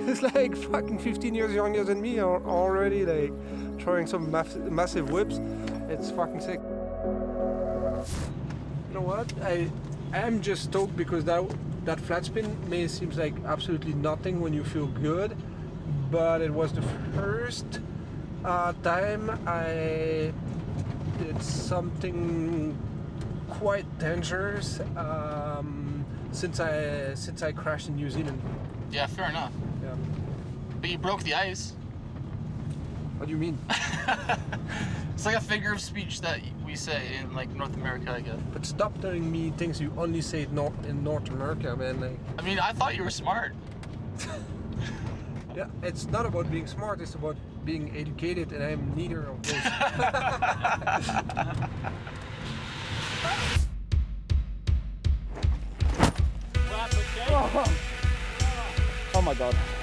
is like fucking 15 years younger than me, are already like throwing some massive whips. It's fucking sick. You know what? I am just stoked because that flat spin may seem like absolutely nothing when you feel good, but it was the first time I did something quite dangerous since I crashed in New Zealand. Yeah, fair enough. Yeah. But you broke the ice. What do you mean? It's like a figure of speech that we say in like North America, I guess. But stop telling me things you only say in North America, man. Like, I mean, I thought you were smart. yeah, it's not about being smart, it's about being educated, and I'm neither of those. Oh my god.